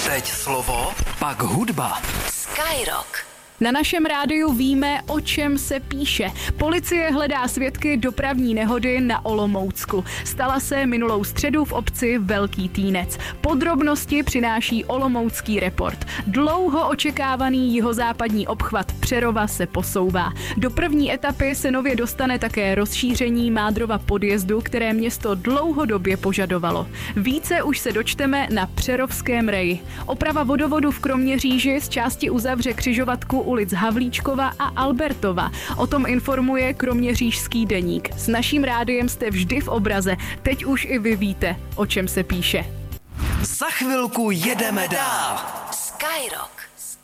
Teď slovo, pak hudba. Skyrock. Na našem rádiu víme, o čem se píše. Policie hledá svědky dopravní nehody na Olomoucku. Stala se minulou středu v obci Velký Týnec. Podrobnosti přináší Olomoucký report. Dlouho očekávaný jihozápadní obchvat Přerova se posouvá. Do první etapy se nově dostane také rozšíření Mádrova podjezdu, které město dlouhodobě požadovalo. Více už se dočteme na Přerovském reji. Oprava vodovodu v Kroměříži z části uzavře křižovatku ulic Havlíčkova a Albertova. O tom informuje Kroměřížský deník. S naším rádiem jste vždy v obraze. Teď už i vy víte, o čem se píše. Za chvilku jedeme dál. Skyrock.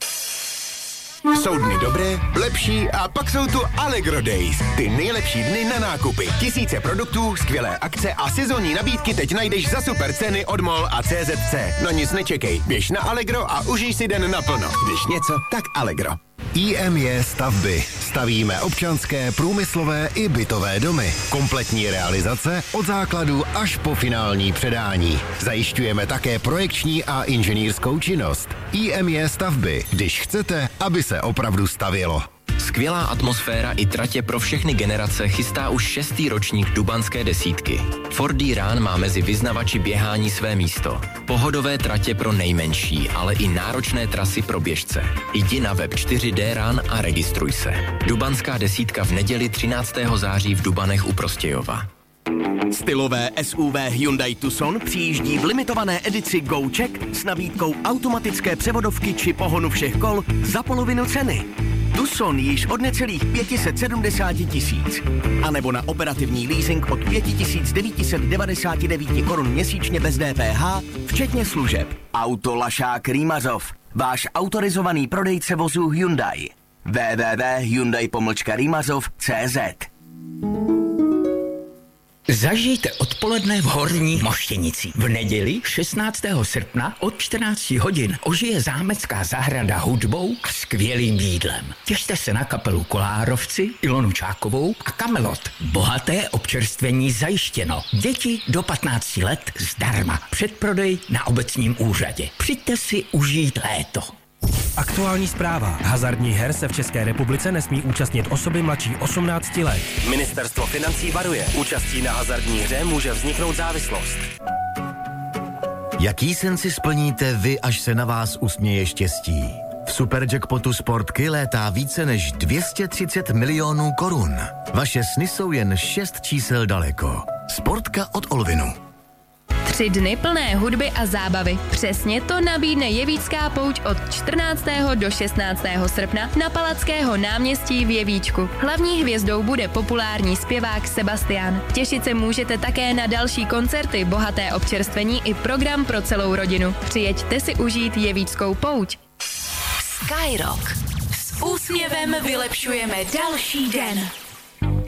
Jsou dny dobré, lepší a pak jsou tu Allegro Days. Ty nejlepší dny na nákupy. Tisíce produktů, skvělé akce a sezónní nabídky teď najdeš za super ceny od MOL a CZC. No nic nečekej, běž na Allegro a užij si den naplno. Když něco, tak Allegro. IMJ Stavby. Stavíme občanské, průmyslové i bytové domy. Kompletní realizace od základu až po finální předání. Zajišťujeme také projekční a inženýrskou činnost. IMJ Stavby. Když chcete, aby se opravdu stavělo. Skvělá atmosféra i tratě pro všechny generace chystá už 6. ročník Dubanské desítky. Ford Run má mezi vyznavači běhání své místo. Pohodové tratě pro nejmenší, ale i náročné trasy pro běžce. Jdi na web 4D Run a registruj se. Dubanská desítka v neděli 13. září v Dubanech u Prostějova. Stylové SUV Hyundai Tucson přijíždí v limitované edici GoCheck s nabídkou automatické převodovky či pohonu všech kol za polovinu ceny. Tucson již od necelých 570 000. A nebo na operativní leasing od 5999 korun měsíčně bez DPH, včetně služeb. Autolašák Rýmařov, váš autorizovaný prodejce vozů Hyundai. www.hyundai-rýmařov.cz. Zažijte odpoledne v Horní Moštěnici. V neděli 16. srpna od 14 hodin ožije zámecká zahrada hudbou a skvělým jídlem. Těšte se na kapelu Kolárovci, Ilonu Čákovou a Kamelot. Bohaté občerstvení zajištěno. Děti do 15 let zdarma. Předprodej na obecním úřadě. Přijďte si užít léto. Aktuální zpráva. Hazardních her se v České republice nesmí účastnit osoby mladší 18 let. Ministerstvo financí varuje. Účastí na hazardní hře může vzniknout závislost. Jaký sen si splníte vy, až se na vás usměje štěstí? V Superjackpotu Sportky létá více než 230 milionů korun. Vaše sny jsou jen 6 čísel daleko. Sportka od Olvinu. 3 dny plné hudby a zábavy. Přesně to nabídne Jevícká pouť od 14. do 16. srpna na Palackého náměstí v Jevíčku. Hlavní hvězdou bude populární zpěvák Sebastian. Těšit se můžete také na další koncerty, bohaté občerstvení i program pro celou rodinu. Přijeďte si užít Jevíckou pouť. Skyrock. S úsměvem vylepšujeme další den.